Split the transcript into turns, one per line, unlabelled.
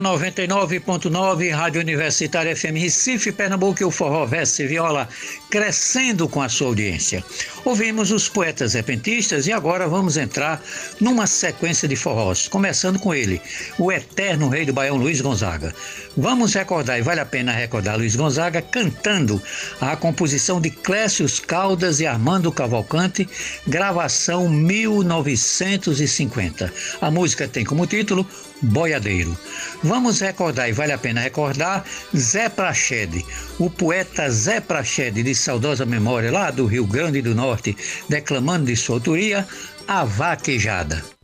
99.9 Rádio Universitária FM Recife, Pernambuco, e o Forró Verso e Viola crescendo com a sua audiência. Ouvimos os poetas repentistas e agora vamos entrar numa sequência de forrós, começando com ele, o eterno rei do Baião, Luiz Gonzaga. Vamos recordar, e vale a pena recordar, Luiz Gonzaga cantando a composição de Clécius Caldas e Armando Cavalcante, gravação 1950. A música tem como título Boiadeiro. Vamos recordar, e vale a pena recordar, Zé Praxede, o poeta Zé Praxede, de saudosa memória, lá do Rio Grande do Norte, declamando de sua autoria A Vaquejada.